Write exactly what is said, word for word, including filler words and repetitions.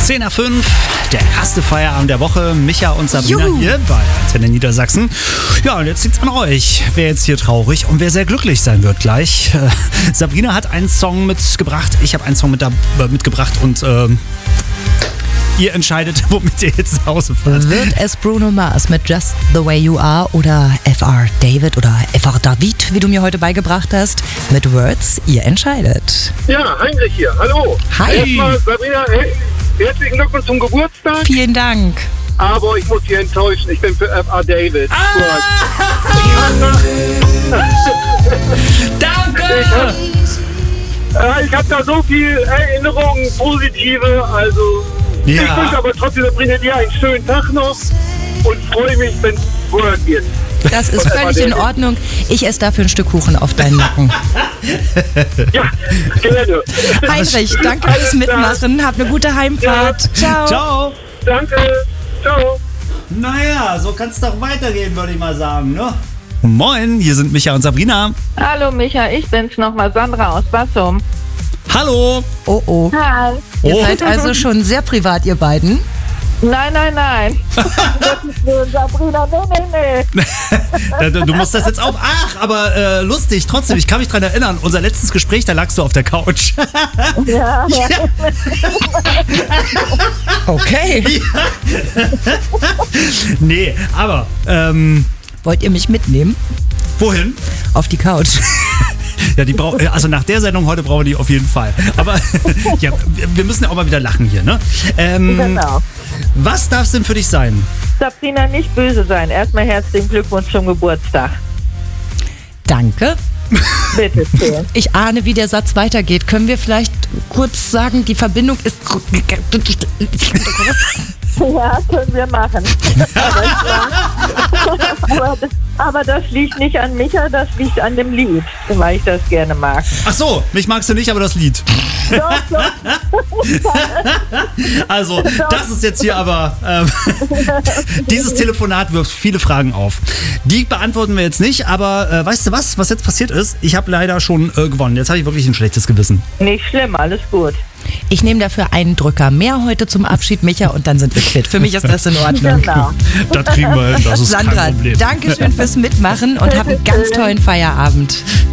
zehn nach fünf, der erste Feierabend der Woche. Micha und Sabrina Juhu. hier bei Antenne Niedersachsen. Ja, und jetzt liegt's an euch, wer jetzt hier traurig und wer sehr glücklich sein wird gleich. Äh, Sabrina hat einen Song mitgebracht, ich habe einen Song mit da, äh, mitgebracht und ähm, ihr entscheidet, womit ihr jetzt nach Hause fahrt. Wird es Bruno Mars mit Just the Way You Are oder F R David oder F R David, wie du mir heute beigebracht hast, mit Words? Ihr entscheidet. Ja, Heinrich hier, hallo. Hi. Erstmal, Sabrina, hey, herzlichen Glückwunsch zum Geburtstag. Vielen Dank. Aber ich muss hier enttäuschen, ich bin für F R David. Danke! Äh, ich habe da so viel Erinnerungen, positive, also Ja. ich wünsche aber trotzdem, Sabrina, dir einen schönen Tag noch und freue mich, wenn es Word wird. Das ist völlig in Ordnung. Ich esse dafür ein Stück Kuchen auf deinen Nacken. Ja, gerne. Heinrich, danke fürs Mitmachen. Hab eine gute Heimfahrt. Ciao. Ciao! Danke, ciao. Naja, so kann es doch weitergehen, würde ich mal sagen, ne? Moin, hier sind Micha und Sabrina. Hallo Micha, ich bin's nochmal, Sandra aus Bassum. Hallo! Oh, oh. Hi. Ihr Oh. seid also schon sehr privat, ihr beiden. Nein, nein, nein. Gottes Willen, Sabrina, nee, nee, nee. Du, du musst das jetzt auf. Ach, aber äh, lustig, trotzdem, ich kann mich dran erinnern, unser letztes Gespräch, da lagst du auf der Couch. Ja, ja. Okay. Nee, aber, ähm, Wollt ihr mich mitnehmen? wohin? Auf die Couch. Ja, die brauch, also nach der Sendung heute brauchen wir die auf jeden Fall. Aber ja, wir- wir müssen ja auch mal wieder lachen hier, ne? Ähm, Genau. Was darf es denn für dich sein? Sabrina, nicht böse sein. Erstmal herzlichen Glückwunsch zum Geburtstag. Danke. Bitte schön. Ich ahne, wie der Satz weitergeht. Können wir vielleicht kurz sagen, die Verbindung ist... Ja, können wir machen. aber, ich war, aber, aber das liegt nicht an Micha, das liegt an dem Lied, weil ich das gerne mag. Ach so, mich magst du nicht, aber das Lied. Doch, doch. Also, das ist jetzt hier aber, ähm, dieses Telefonat wirft viele Fragen auf. Die beantworten wir jetzt nicht, aber äh, weißt du was, was jetzt passiert ist? Ich habe leider schon äh, gewonnen. Jetzt habe ich wirklich ein schlechtes Gewissen. Nicht schlimm, alles gut. Ich nehme dafür einen Drücker mehr heute zum Abschied, Micha, und dann sind wir quitt. Für mich ist das in Ordnung. Genau. Das kriegen wir hin, das ist Sandra, kein Problem. danke schön fürs Mitmachen und hab einen ganz tollen Feierabend.